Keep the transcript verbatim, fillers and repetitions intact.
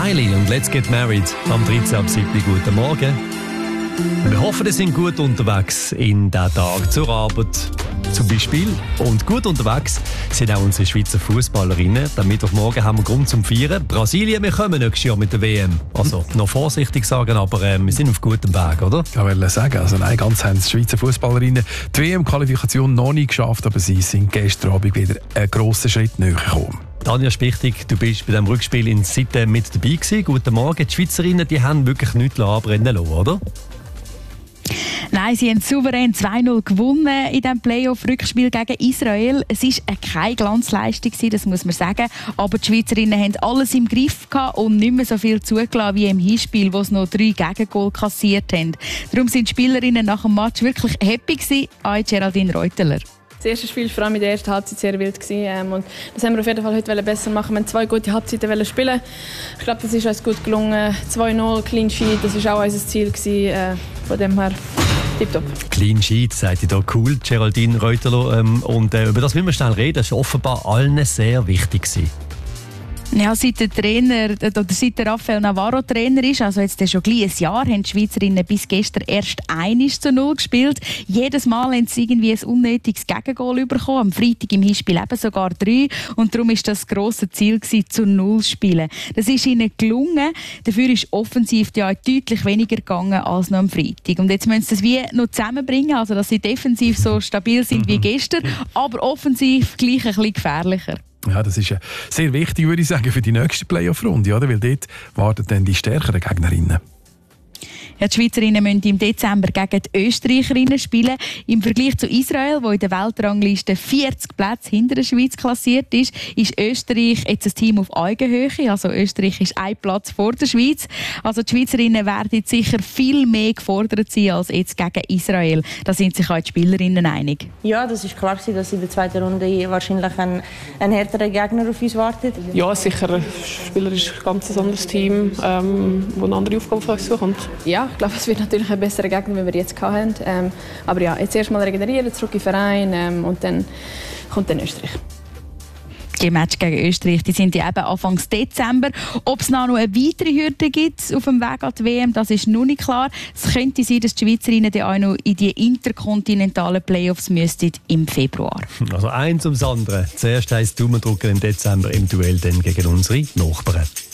Miley und Let's Get Married am dreizehn ab sieben. Guten Morgen. Wir hoffen, Sie sind gut unterwegs in diesen Tag zur Arbeit zum Beispiel. Und gut unterwegs sind auch unsere Schweizer Fußballerinnen. Am Mittwochmorgen haben wir Grund zum Feiern. Brasilien, wir kommen nächstes Jahr mit der W M. Also noch vorsichtig sagen, aber äh, wir sind auf gutem Weg, oder? Ich wollte sagen, also nein, ganz haben die Schweizer Fußballerinnen die W M-Qualifikation noch nicht geschafft, aber sie sind gestern Abend wieder einen grossen Schritt näher gekommen. Tanja Spichtig, du bist bei diesem Rückspiel in Sitte mit dabei gewesen. Guten Morgen. Die Schweizerinnen, die haben wirklich nichts anbrennen lassen, oder? Nein, sie haben souverän zwei null gewonnen in diesem Playoff-Rückspiel gegen Israel. Es war keine Glanzleistung, das muss man sagen. Aber die Schweizerinnen haben alles im Griff gehabt und nicht mehr so viel zugelassen wie im Hinspiel, wo sie noch drei Gegengol kassiert haben. Darum sind die Spielerinnen nach dem Match wirklich happy gewesen. Auch Geraldine Reuteler. Das erste Spiel war vor allem in der ersten Halbzeit sehr wild. Ähm, und das haben wir auf jeden Fall heute besser machen. Wir wollten zwei gute Halbzeiten spielen. Ich glaube, das ist uns gut gelungen. zwei null, Clean Sheet, das war auch unser Ziel. Äh, von dem her tipptopp. Clean Sheet, sagt ihr da, cool, Geraldine Reuteler. Ähm, und äh, über das müssen wir schnell reden. Das war offenbar allen sehr wichtig gewesen. Ja, seit der Trainer, oder seit der Rafael Navarro Trainer ist, also jetzt schon gleich ein Jahr, haben die Schweizerinnen bis gestern erst eins zu null gespielt. Jedes Mal haben sie irgendwie ein unnötiges Gegengol bekommen. Am Freitag im Hinspiel eben sogar drei. Und darum war das grosse Ziel gewesen, zu null zu spielen. Das ist ihnen gelungen. Dafür ist offensiv ja deutlich weniger gegangen als noch am Freitag. Und jetzt müssen sie das wie noch zusammenbringen, also dass sie defensiv so stabil sind wie gestern, aber offensiv gleich ein bisschen gefährlicher. Ja, das ist sehr wichtig, würde ich sagen, für die nächste Playoff-Runde, oder? Weil dort warten dann die stärkeren Gegnerinnen. Ja, die Schweizerinnen müssen im Dezember gegen die Österreicherinnen spielen. Im Vergleich zu Israel, wo in der Weltrangliste vierzig Plätze hinter der Schweiz klassiert ist, ist Österreich jetzt ein Team auf Augenhöhe. Also Österreich ist ein Platz vor der Schweiz. Also die Schweizerinnen werden jetzt sicher viel mehr gefordert sein als jetzt gegen Israel. Da sind sich auch die Spielerinnen einig. Ja, das ist klar, dass in der zweiten Runde wahrscheinlich ein, ein härterer Gegner auf uns wartet. Ja, sicher. Spieler ist ein ganz anderes Team, ähm, das eine andere Aufgabe von uns sucht. Ja, ich glaube, es wird natürlich ein besserer Gegner, wie wir jetzt hatten. Ähm, aber ja, jetzt erst mal regenerieren, zurück in den Verein ähm, und dann kommt dann Österreich. Die Match gegen Österreich, die sind ja eben Anfang Dezember. Ob es noch eine weitere Hürde gibt auf dem Weg an die W M, das ist noch nicht klar. Es könnte sein, dass die Schweizerinnen dann auch noch in die interkontinentalen Playoffs müssten im Februar. Also eins ums andere. Zuerst heisst Daumen drücken im Dezember im Duell dann gegen unsere Nachbarn.